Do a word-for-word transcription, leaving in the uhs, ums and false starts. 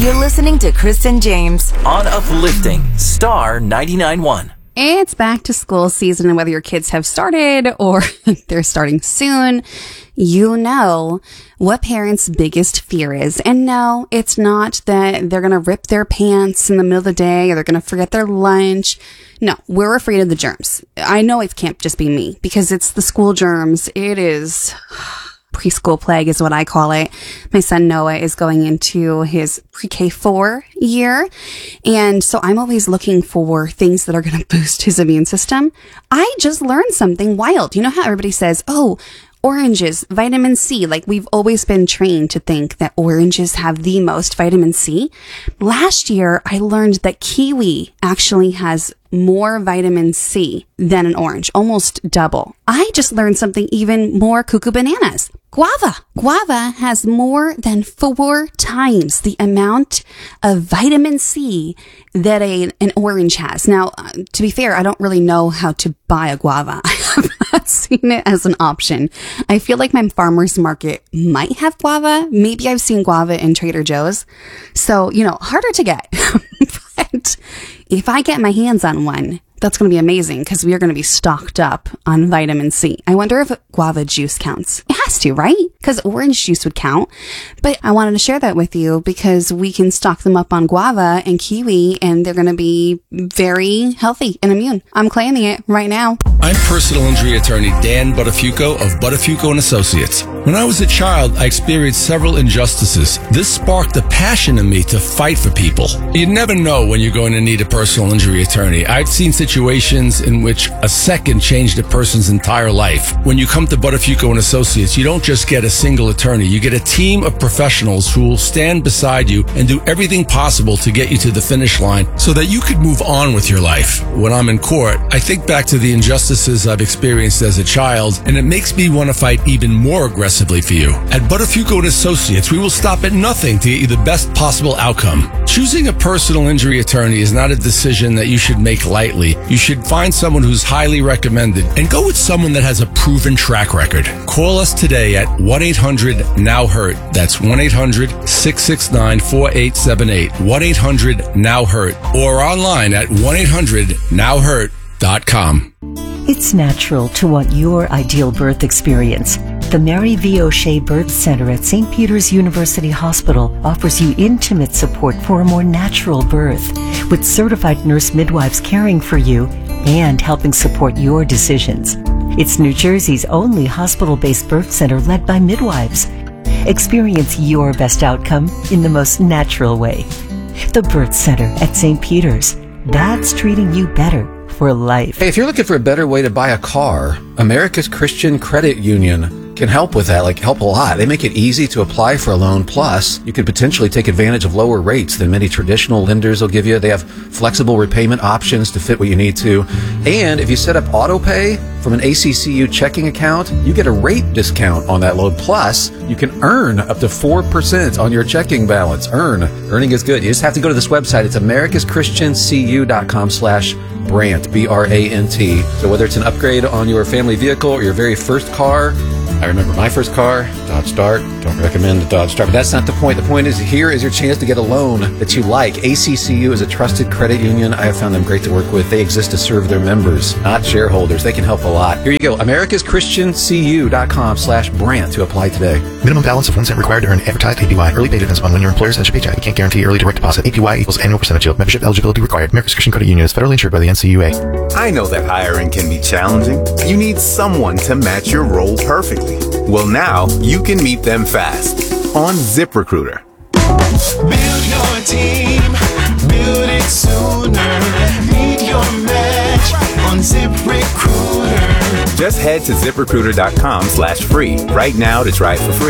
You're listening to Kristen James on Uplifting Star ninety-nine point one. It's back to school season, and whether your kids have started or they're starting soon, you know what parents' biggest fear is. And no, it's not that they're going to rip their pants in the middle of the day or they're going to forget their lunch. No, we're afraid of the germs. I know it can't just be me because it's the school germs. It is preschool plague is what I call it. My son Noah is going into his pre-K four year. And so I'm always looking for things that are going to boost his immune system. I just learned something wild. You know how everybody says, oh, oranges, vitamin C. Like we've always been trained to think that oranges have the most vitamin C. Last year, I learned that kiwi actually has more vitamin C than an orange, almost double. I just learned something even more cuckoo bananas. Guava. Guava has more than four times the amount of vitamin C that a, an orange has. Now, uh, to be fair, I don't really know how to buy a guava. I have not seen it as an option. I feel like my farmer's market might have guava. Maybe I've seen guava in Trader Joe's. So, you know, harder to get. But if I get my hands on one, that's going to be amazing because we are going to be stocked up on vitamin C. I wonder if guava juice counts. It has to, right? Because orange juice would count. But I wanted to share that with you because we can stock them up on guava and kiwi and they're going to be very healthy and immune. I'm claiming it right now. I'm personal injury attorney Dan Buttafuoco of Buttafuoco and Associates. When I was a child, I experienced several injustices. This sparked a passion in me to fight for people. You never know when you're going to need a personal injury attorney. I've seen situations in which a second changed a person's entire life. When you come to Buttafuoco and Associates, you don't just get a single attorney. You get a team of professionals who will stand beside you and do everything possible to get you to the finish line so that you could move on with your life. When I'm in court, I think back to the injustices I've experienced as a child, and it makes me want to fight even more aggressively for you. At Buttafuoco and Associates, we will stop at nothing to get you the best possible outcome. Choosing a personal injury attorney is not a decision that you should make lightly. You should find someone who's highly recommended and go with someone that has a proven track record. Call us today at one eight hundred now hurt. That's one eight hundred six six nine four eight seven eight. one eight hundred now hurt. Or online at one eight hundred now hurt dot com. It's natural to want your ideal birth experience. The Mary V. O'Shea Birth Center at Saint Peter's University Hospital offers you intimate support for a more natural birth, with certified nurse midwives caring for you and helping support your decisions. It's New Jersey's only hospital-based birth center led by midwives. Experience your best outcome in the most natural way. The Birth Center at Saint Peter's. That's treating you better for life. Hey, if you're looking for a better way to buy a car, America's Christian Credit Union can help with that, like help a lot. They make it easy to apply for a loan. Plus, you could potentially take advantage of lower rates than many traditional lenders will give you. They have flexible repayment options to fit what you need to. And if you set up auto pay from an A C C U checking account, you get a rate discount on that loan. Plus, you can earn up to four percent on your checking balance. Earn. Earning is good. You just have to go to this website. It's americas christian c u dot com slash Brant, B R A N T. So whether it's an upgrade on your family vehicle or your very first car, I remember my first car, Dodge Dart. Don't recommend the Dodge Dart, but that's not the point. The point is, here is your chance to get a loan that you like. A C C U is a trusted credit union. I have found them great to work with. They exist to serve their members, not shareholders. They can help a lot. Here you go. americas christian c u dot com slash Brant to apply today. Minimum balance of one cent required to earn advertised A P Y. Early pay depends on when your employer sends your paycheck. We can't guarantee early direct deposit. A P Y equals annual percentage yield. Membership eligibility required. America's Christian Credit Union is federally insured by the N C U A. I know that hiring can be challenging. You need someone to match your role perfectly. Well, now you can meet them fast on ZipRecruiter. Build your team, build it sooner. Meet your match on ZipRecruiter. Just head to ZipRecruiter dot com slash free right now to try it for free.